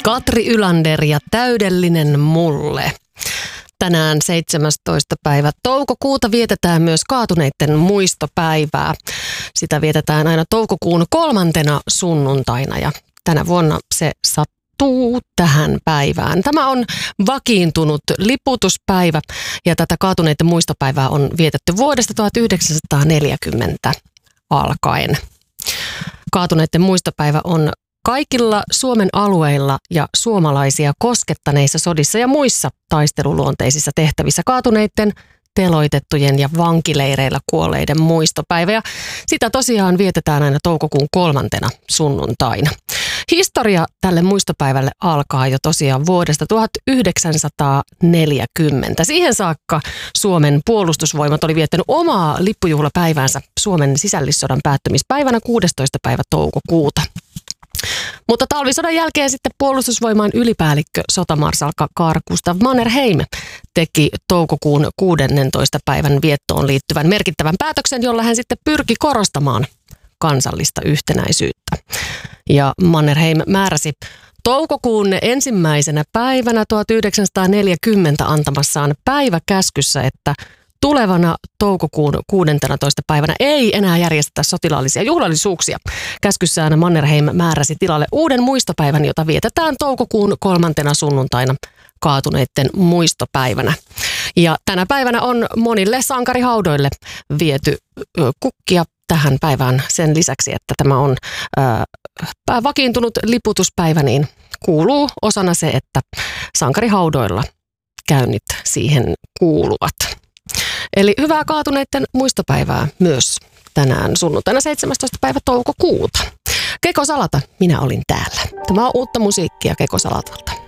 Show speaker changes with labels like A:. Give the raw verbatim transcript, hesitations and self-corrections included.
A: Katri Ylander ja Täydellinen mulle. Tänään seitsemästoista päivä toukokuuta vietetään myös kaatuneiden muistopäivää. Sitä vietetään aina toukokuun kolmantena sunnuntaina ja tänä vuonna se sattuu tähän päivään. Tämä on vakiintunut liputuspäivä ja tätä kaatuneiden muistopäivää on vietetty vuodesta tuhatyhdeksänsataaneljäkymmentä alkaen. Kaatuneiden muistopäivä on kaikilla Suomen alueilla ja suomalaisia koskettaneissa sodissa ja muissa taisteluluonteisissa tehtävissä kaatuneiden, teloitettujen ja vankileireillä kuolleiden muistopäivä. Ja sitä tosiaan vietetään aina toukokuun kolmantena sunnuntaina. Historia tälle muistopäivälle alkaa jo tosiaan vuodesta tuhatyhdeksänsataaneljäkymmentä. Siihen saakka Suomen puolustusvoimat oli viettänyt omaa lippujuhlapäiväänsä Suomen sisällissodan päättymispäivänä kuudestoista päivä toukokuuta. Mutta talvisodan jälkeen sitten puolustusvoimain ylipäällikkö sotamarsalkka Carl Gustaf Mannerheim teki toukokuun kuudennentoista päivän viettoon liittyvän merkittävän päätöksen, jolla hän sitten pyrki korostamaan kansallista yhtenäisyyttä. Ja Mannerheim määräsi toukokuun ensimmäisenä päivänä tuhatyhdeksänsataaneljäkymmentä antamassaan päiväkäskyssä, että tulevana toukokuun kuudentenatoista päivänä ei enää järjestetä sotilaallisia juhlallisuuksia. Käskyssään Mannerheim määräsi tilalle uuden muistopäivän, jota vietetään toukokuun kolmantena sunnuntaina kaatuneiden muistopäivänä. Ja tänä päivänä on monille sankarihaudoille viety kukkia tähän päivään sen lisäksi, että tämä on ää, vakiintunut liputuspäivä, niin kuuluu osana se, että sankarihaudoilla käynnit siihen kuuluvat. Eli hyvää kaatuneiden muistopäivää myös tänään sunnuntaina seitsemästoista päivä toukokuuta. Keko Salata, minä olin täällä. Tämä on uutta musiikkia Keko Salatalta.